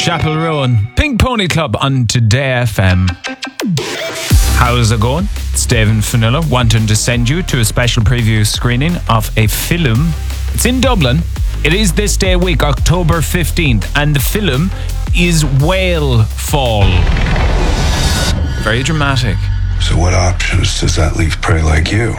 Chapel Rowan, Pink Pony Club on Today FM. How's it going? It's Dave and Fionnuala wanting to send you to a special preview screening of a film. It's in Dublin. It is this day week, October 15th, and the film is Whale Fall. Very dramatic. So what options does that leave prey like you?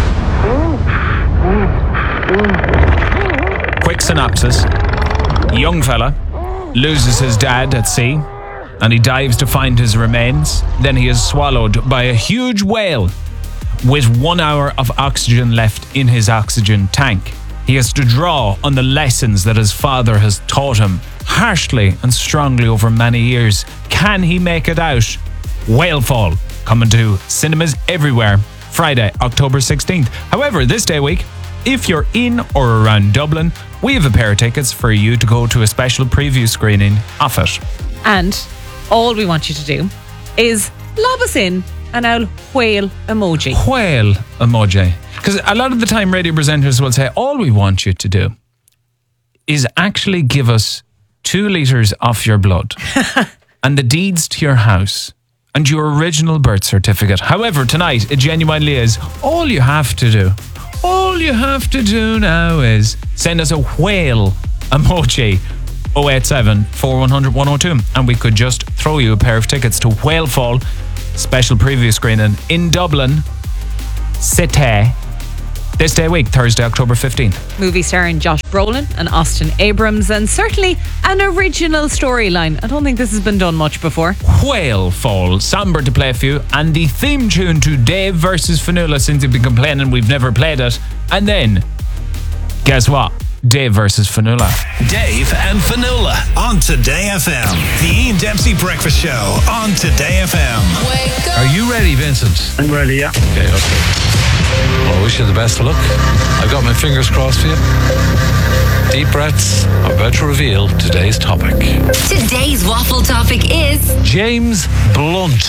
Quick synopsis. Young fella loses his dad at sea and he dives to find his remains. Then he is swallowed by a huge whale with 1 hour of oxygen left in his oxygen tank. He has to draw on the lessons that his father has taught him harshly and strongly over many years. Can he make it out? Whalefall, coming to cinemas everywhere Friday, October 16th. However, this day week, if you're in or around Dublin, we have a pair of tickets for you to go to a special preview screening of it. And all we want you to do is lob us in an old whale emoji. Whale emoji. Because a lot of the time radio presenters will say, all we want you to do is actually give us 2 litres of your blood and the deeds to your house and your original birth certificate. However, tonight, it genuinely is all you have to do. All you have to do now is send us a whale emoji, 087 4100 102, and we could just throw you a pair of tickets to Whalefall special preview screening in Dublin City this day week, Thursday, October 15th. Movie starring Josh Brolin and Austin Abrams, and certainly an original storyline. I don't think this has been done much before. Whalefall, somber to play for you, and the theme tune to Dave versus Fionnuala, since you've been complaining we've never played it. And then, guess what? Dave versus Fionnuala. Dave and Fionnuala on Today FM. The Ian Dempsey Breakfast Show on Today FM. Are you ready, Vincent? I'm ready, yeah. Okay. Well, I wish you the best of luck. I've got my fingers crossed for you. Deep breaths. I'm about to reveal today's topic. Today's waffle topic is James Blunt.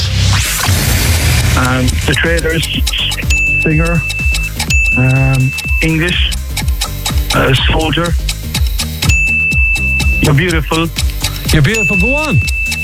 The Traders, singer, English, soldier. You're beautiful. You're beautiful. Go on.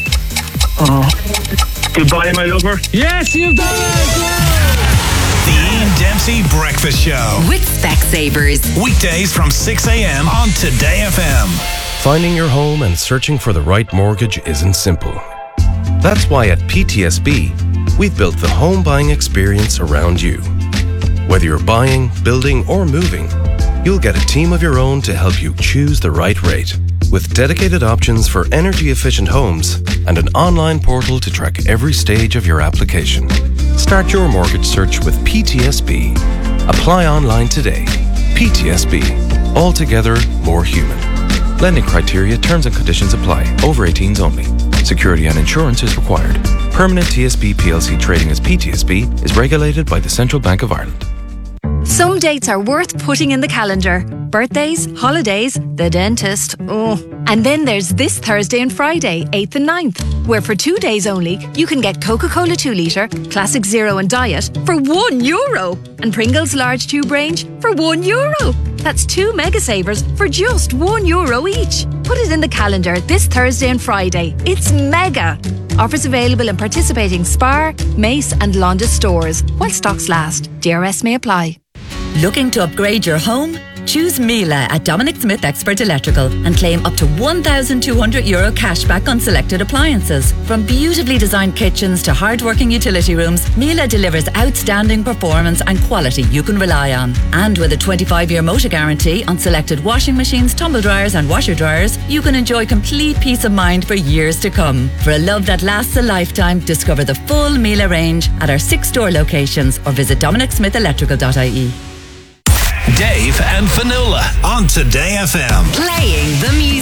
Goodbye, my lover. Yes, you've done it. The Ian Dempsey Breakfast Show with Specsavers. Weekdays from 6 a.m. on Today FM. Finding your home and searching for the right mortgage isn't simple. That's why at PTSB, we've built the home buying experience around you. Whether you're buying, building, or moving, you'll get a team of your own to help you choose the right rate. With dedicated options for energy-efficient homes and an online portal to track every stage of your application. Start your mortgage search with PTSB. Apply online today. PTSB. Altogether more human. Lending criteria, terms and conditions apply. Over 18s only. Security and insurance is required. Permanent TSB PLC trading as PTSB is regulated by the Central Bank of Ireland. Some dates are worth putting in the calendar. Birthdays, holidays, the dentist. Oh. And then there's this Thursday and Friday, 8th and 9th, where for 2 days only, you can get Coca-Cola 2 litre, Classic Zero and Diet for €1 and Pringles large tube range for €1. That's 2 mega savers for just €1 each. Put it in the calendar this Thursday and Friday. It's mega. Offers available in participating Spar, Mace and Londis stores while stocks last. DRS may apply. Looking to upgrade your home? Choose Miele at Dominic Smith Expert Electrical and claim up to €1,200 cash back on selected appliances. From beautifully designed kitchens to hard-working utility rooms, Miele delivers outstanding performance and quality you can rely on. And with a 25-year motor guarantee on selected washing machines, tumble dryers and washer dryers, you can enjoy complete peace of mind for years to come. For a love that lasts a lifetime, discover the full Miele range at our 6 store locations or visit DominicSmithElectrical.ie. Dave and Fionnuala on Today FM. Playing the music.